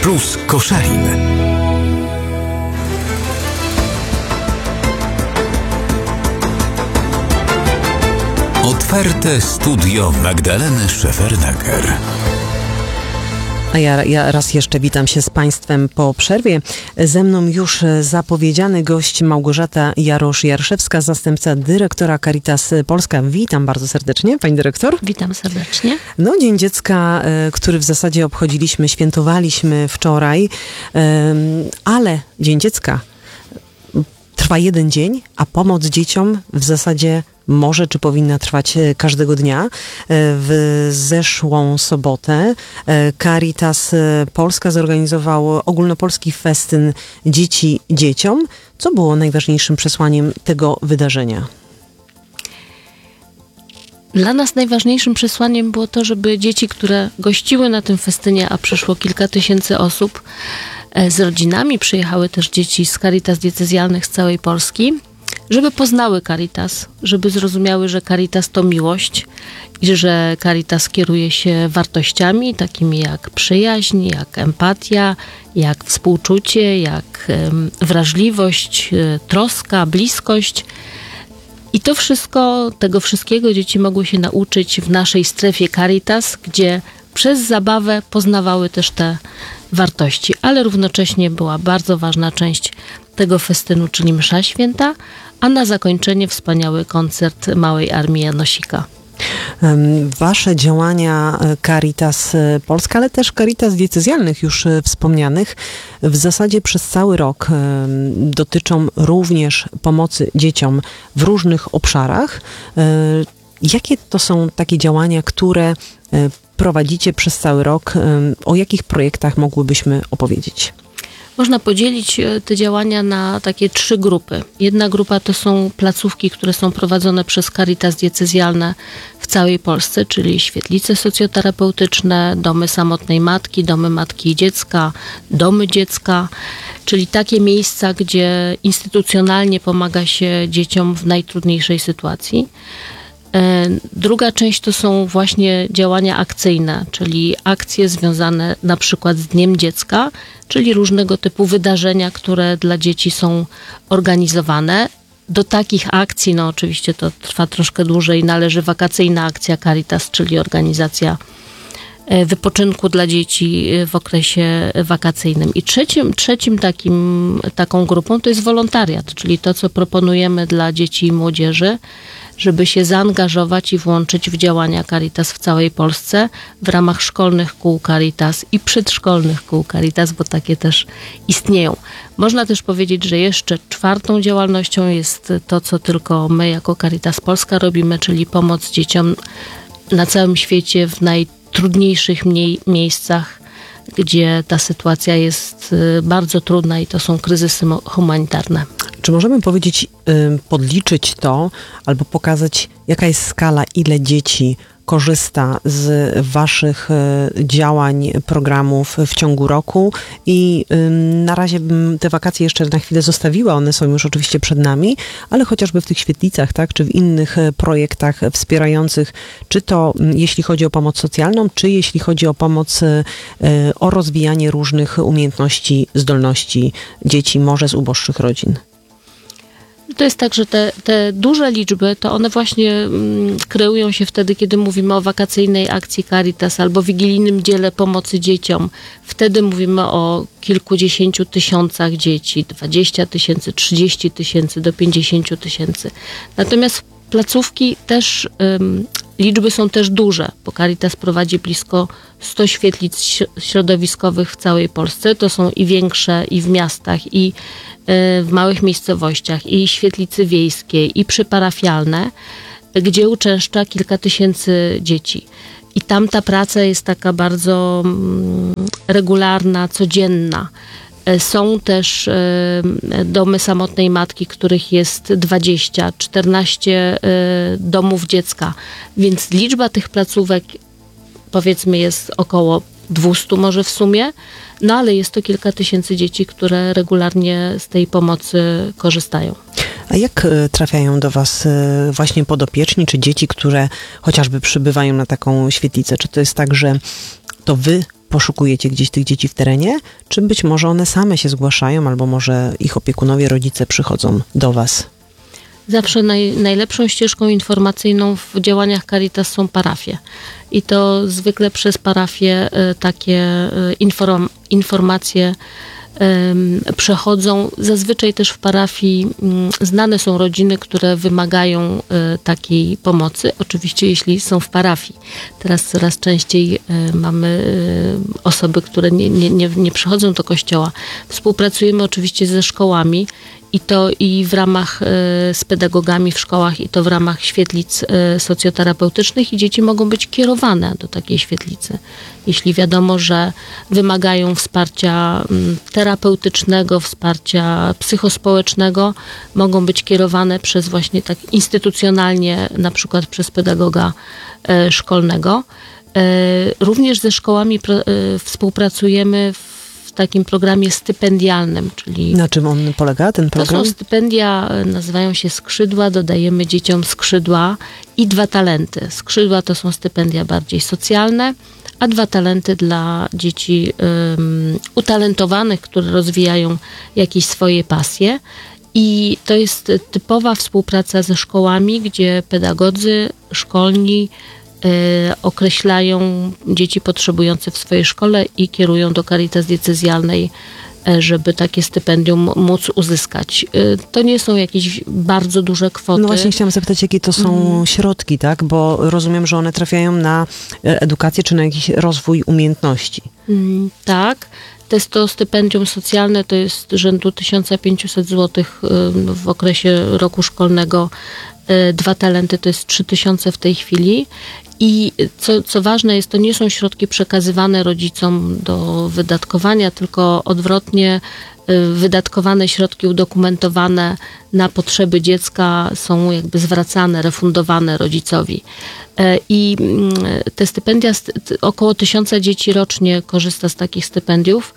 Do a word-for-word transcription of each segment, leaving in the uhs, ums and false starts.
plus Koszalin. Otwarte studio Magdaleny Szefernaker. A ja, ja raz jeszcze witam się z Państwem po przerwie. Ze mną już zapowiedziany gość Małgorzata Jarosz-Jarszewska, zastępca dyrektora Caritas Polska. Witam bardzo serdecznie, pani dyrektor. Witam serdecznie. No, Dzień Dziecka, który w zasadzie obchodziliśmy, świętowaliśmy wczoraj, ale Dzień Dziecka trwa jeden dzień, a pomoc dzieciom w zasadzie może czy powinna trwać każdego dnia. W zeszłą sobotę Caritas Polska zorganizował ogólnopolski festyn Dzieci dzieciom. Co było najważniejszym przesłaniem tego wydarzenia? Dla nas najważniejszym przesłaniem było to, żeby dzieci, które gościły na tym festynie, a przyszło kilka tysięcy osób, z rodzinami przyjechały też dzieci z Caritas diecezjalnych z całej Polski, żeby poznały Caritas, żeby zrozumiały, że Caritas to miłość i że Caritas kieruje się wartościami takimi jak przyjaźń, jak empatia, jak współczucie, jak um, wrażliwość, troska, bliskość. I to wszystko, tego wszystkiego dzieci mogły się nauczyć w naszej strefie Caritas, gdzie przez zabawę poznawały też te wartości, ale równocześnie była bardzo ważna część tego festynu, czyli msza święta, a na zakończenie wspaniały koncert Małej Armii Janosika. Wasze działania Caritas Polska, ale też Caritas diecezjalnych już wspomnianych, w zasadzie przez cały rok dotyczą również pomocy dzieciom w różnych obszarach. Jakie to są takie działania, które prowadzicie przez cały rok? O jakich projektach mogłybyśmy opowiedzieć? Można podzielić te działania na takie trzy grupy. Jedna grupa to są placówki, które są prowadzone przez Caritas diecezjalne w całej Polsce, czyli świetlice socjoterapeutyczne, domy samotnej matki, domy matki i dziecka, domy dziecka, czyli takie miejsca, gdzie instytucjonalnie pomaga się dzieciom w najtrudniejszej sytuacji. Druga część to są właśnie działania akcyjne, czyli akcje związane na przykład z Dniem Dziecka, czyli różnego typu wydarzenia, które dla dzieci są organizowane. Do takich akcji, no oczywiście to trwa troszkę dłużej, należy wakacyjna akcja Caritas, czyli organizacja wypoczynku dla dzieci w okresie wakacyjnym. I trzecim, trzecim takim, taką grupą to jest wolontariat, czyli to, co proponujemy dla dzieci i młodzieży, żeby się zaangażować i włączyć w działania Caritas w całej Polsce w ramach szkolnych kół Caritas i przedszkolnych kół Caritas, bo takie też istnieją. Można też powiedzieć, że jeszcze czwartą działalnością jest to, co tylko my jako Caritas Polska robimy, czyli pomoc dzieciom na całym świecie w najtrudniejszych mniej, miejscach, gdzie ta sytuacja jest bardzo trudna i to są kryzysy humanitarne. Czy możemy powiedzieć, podliczyć to albo pokazać, jaka jest skala, ile dzieci korzysta z waszych działań, programów w ciągu roku? I na razie bym te wakacje jeszcze na chwilę zostawiła, one są już oczywiście przed nami, ale chociażby w tych świetlicach, tak, czy w innych projektach wspierających, czy to jeśli chodzi o pomoc socjalną, czy jeśli chodzi o pomoc, o rozwijanie różnych umiejętności, zdolności dzieci, może z uboższych rodzin. To jest tak, że te, te duże liczby, to one właśnie mm, kreują się wtedy, kiedy mówimy o wakacyjnej akcji Caritas albo wigilijnym dziele pomocy dzieciom. Wtedy mówimy o kilkudziesięciu tysiącach dzieci, dwadzieścia tysięcy, trzydzieści tysięcy do pięćdziesięciu tysięcy. Natomiast placówki też, ym, liczby są też duże, bo Caritas prowadzi blisko sto świetlic środowiskowych w całej Polsce. To są i większe, i w miastach, i w małych miejscowościach, i świetlicy wiejskie, i przyparafialne, gdzie uczęszcza kilka tysięcy dzieci. I tam ta praca jest taka bardzo regularna, codzienna. Są też domy samotnej matki, których jest dwadzieścia, czternaście domów dziecka, więc liczba tych placówek, powiedzmy, jest około dwieście może w sumie, no ale jest to kilka tysięcy dzieci, które regularnie z tej pomocy korzystają. A jak trafiają do was właśnie podopieczni, czy dzieci, które chociażby przybywają na taką świetlicę? Czy to jest tak, że to wy poszukujecie gdzieś tych dzieci w terenie, czy być może one same się zgłaszają, albo może ich opiekunowie, rodzice przychodzą do was? Zawsze naj, najlepszą ścieżką informacyjną w działaniach Caritas są parafie. I to zwykle przez parafie y, takie y, inform, informacje y, przechodzą. Zazwyczaj też w parafii y, znane są rodziny, które wymagają y, takiej pomocy. Oczywiście jeśli są w parafii. Teraz coraz częściej y, mamy y, osoby, które nie, nie, nie, nie przychodzą do kościoła. Współpracujemy oczywiście ze szkołami. I to i w ramach y, z pedagogami w szkołach, i to w ramach świetlic y, socjoterapeutycznych, i dzieci mogą być kierowane do takiej świetlicy. Jeśli wiadomo, że wymagają wsparcia y, terapeutycznego, wsparcia psychospołecznego, mogą być kierowane przez właśnie tak instytucjonalnie, na przykład przez pedagoga y, szkolnego. Y, również ze szkołami pro, y, współpracujemy w w takim programie stypendialnym, czyli... Na czym on polega, ten program? To są stypendia, nazywają się skrzydła, dodajemy dzieciom skrzydła i dwa talenty. Skrzydła to są stypendia bardziej socjalne, a dwa talenty dla dzieci um, utalentowanych, które rozwijają jakieś swoje pasje. I to jest typowa współpraca ze szkołami, gdzie pedagodzy szkolni określają dzieci potrzebujące w swojej szkole i kierują do Caritas diecezjalnej, żeby takie stypendium móc uzyskać. To nie są jakieś bardzo duże kwoty. No właśnie chciałam zapytać, jakie to są mm. środki, tak? Bo rozumiem, że one trafiają na edukację czy na jakiś rozwój umiejętności. Mm, tak. To jest to stypendium socjalne, to jest rzędu tysiąc pięćset złotych w okresie roku szkolnego. Dwa talenty to jest trzy tysiące w tej chwili. I co, co ważne jest, to nie są środki przekazywane rodzicom do wydatkowania, tylko odwrotnie wydatkowane środki udokumentowane na potrzeby dziecka są jakby zwracane, refundowane rodzicowi. I te stypendia, około tysiąca dzieci rocznie korzysta z takich stypendiów.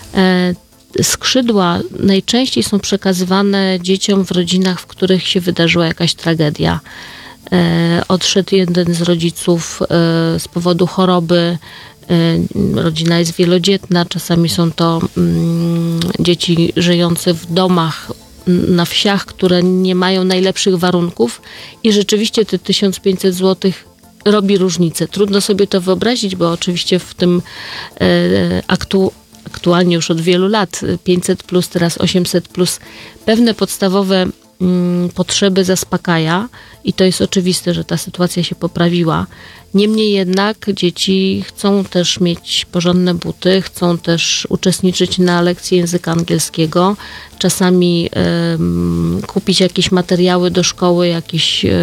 Skrzydła najczęściej są przekazywane dzieciom w rodzinach, w których się wydarzyła jakaś tragedia. E, odszedł jeden z rodziców e, z powodu choroby, e, rodzina jest wielodzietna, czasami są to mm, dzieci żyjące w domach na wsiach, które nie mają najlepszych warunków, i rzeczywiście te tysiąc pięćset złotych robi różnicę. Trudno sobie to wyobrazić, bo oczywiście w tym e, aktu aktualnie już od wielu lat pięćset plus, teraz osiemset plus, pewne podstawowe mm, potrzeby zaspokaja i to jest oczywiste, że ta sytuacja się poprawiła. Niemniej jednak dzieci chcą też mieć porządne buty, chcą też uczestniczyć na lekcji języka angielskiego, czasami y, kupić jakieś materiały do szkoły, jakieś y,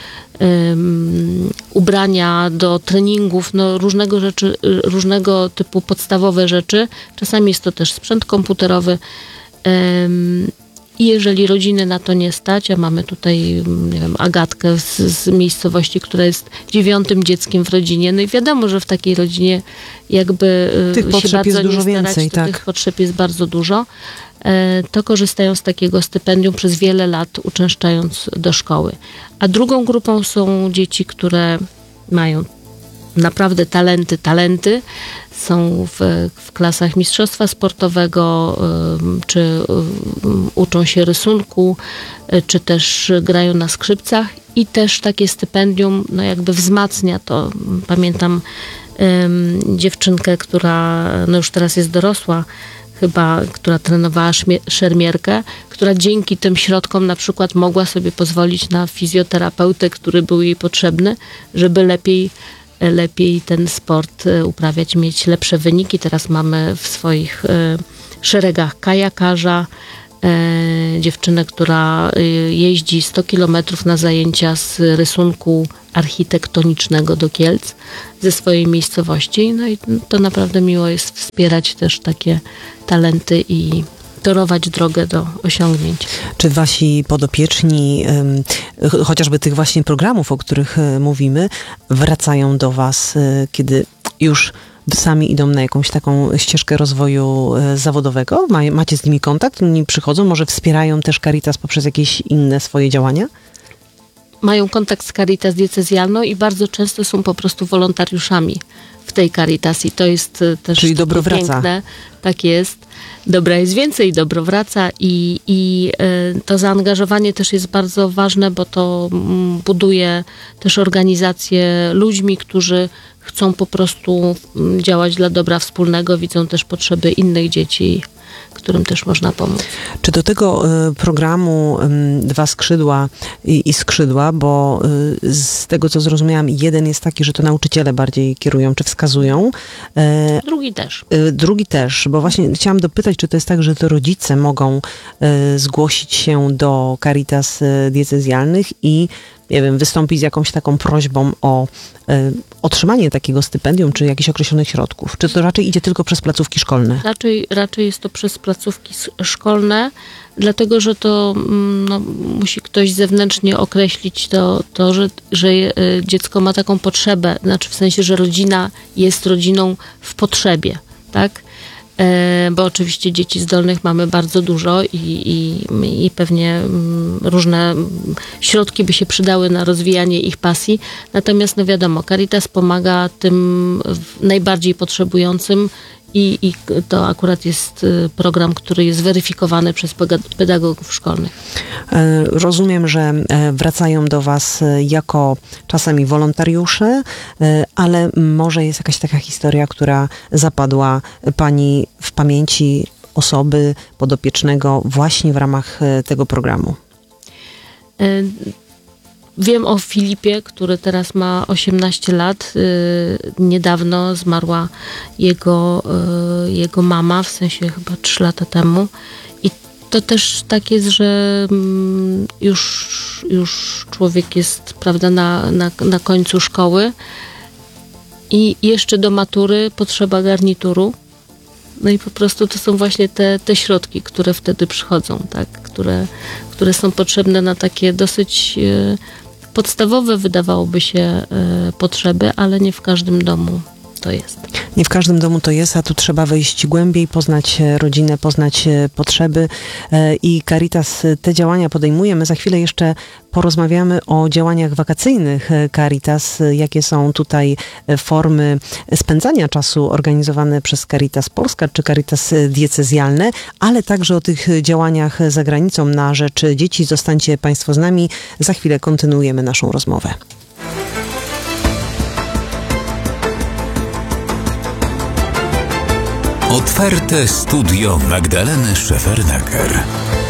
Um, ubrania do treningów, no różnego rzeczy, różnego typu podstawowe rzeczy. Czasami jest to też sprzęt komputerowy. Um, I jeżeli rodziny na to nie stać, a mamy tutaj, nie wiem, Agatkę z, z miejscowości, która jest dziewiątym dzieckiem w rodzinie, no i wiadomo, że w takiej rodzinie jakby tych się potrzeb bardzo jest dużo nie starać, więcej, to tak. Tych potrzeb jest bardzo dużo. To korzystają z takiego stypendium przez wiele lat, uczęszczając do szkoły. A drugą grupą są dzieci, które mają naprawdę talenty, talenty. Są w, w klasach mistrzostwa sportowego, czy uczą się rysunku, czy też grają na skrzypcach i też takie stypendium no jakby wzmacnia to. Pamiętam um, dziewczynkę, która no już teraz jest dorosła, chyba, która trenowała szermierkę, która dzięki tym środkom na przykład mogła sobie pozwolić na fizjoterapeutę, który był jej potrzebny, żeby lepiej, lepiej ten sport uprawiać, mieć lepsze wyniki. Teraz mamy w swoich szeregach kajakarza, dziewczynę, która jeździ sto kilometrów na zajęcia z rysunku architektonicznego do Kielc ze swojej miejscowości. No i to naprawdę miło jest wspierać też takie talenty i torować drogę do osiągnięć. Czy wasi podopieczni, chociażby tych właśnie programów, o których mówimy, wracają do was, kiedy już sami idą na jakąś taką ścieżkę rozwoju zawodowego? Macie z nimi kontakt? Oni przychodzą, może wspierają też Caritas poprzez jakieś inne swoje działania? Mają kontakt z Caritas diecezjalną i bardzo często są po prostu wolontariuszami w w tej Caritas i to jest też Czyli dobro wraca. piękne. Tak jest. Dobra jest więcej, dobro wraca i, i to zaangażowanie też jest bardzo ważne, bo to buduje też organizację ludźmi, którzy chcą po prostu działać dla dobra wspólnego, widzą też potrzeby innych dzieci, którym też można pomóc. Czy do tego y, programu y, Dwa skrzydła i, i skrzydła, bo y, z tego co zrozumiałam, jeden jest taki, że to nauczyciele bardziej kierują, czy wskazują. Y, Drugi też. y, drugi też, bo właśnie chciałam dopytać, czy to jest tak, że to rodzice mogą y, zgłosić się do Caritas y, diecezjalnych i nie wiem, wystąpić z jakąś taką prośbą o y, otrzymanie takiego stypendium, czy jakichś określonych środków? Czy to raczej idzie tylko przez placówki szkolne? Raczej, raczej jest to przez placówki szkolne, dlatego że to no, musi ktoś zewnętrznie określić to, to że, że dziecko ma taką potrzebę, znaczy w sensie, że rodzina jest rodziną w potrzebie, tak? Bo oczywiście dzieci zdolnych mamy bardzo dużo i, i, i pewnie różne środki by się przydały na rozwijanie ich pasji. Natomiast no wiadomo, Caritas pomaga tym najbardziej potrzebującym i, i to akurat jest program, który jest weryfikowany przez pedagogów szkolnych. Rozumiem, że wracają do Was jako czasami wolontariusze, ale może jest jakaś taka historia, która zapadła Pani w pamięci osoby podopiecznego właśnie w ramach tego programu? Wiem o Filipie, który teraz ma osiemnaście lat. Niedawno zmarła jego, jego mama, w sensie chyba trzy lata temu. I to też tak jest, że już, już człowiek jest, prawda, na, na, na końcu szkoły i jeszcze do matury potrzeba garnituru. No i po prostu to są właśnie te, te środki, które wtedy przychodzą, tak? które, które są potrzebne na takie dosyć e, podstawowe, wydawałoby się, e, potrzeby, ale nie w każdym domu to jest. Nie w każdym domu to jest, a tu trzeba wejść głębiej, poznać rodzinę, poznać potrzeby i Caritas te działania podejmuje. My za chwilę jeszcze porozmawiamy o działaniach wakacyjnych Caritas, jakie są tutaj formy spędzania czasu organizowane przez Caritas Polska czy Caritas diecezjalne, ale także o tych działaniach za granicą na rzecz dzieci. Zostańcie Państwo z nami. Za chwilę kontynuujemy naszą rozmowę. Otwarte studio Magdaleny Szefernaker.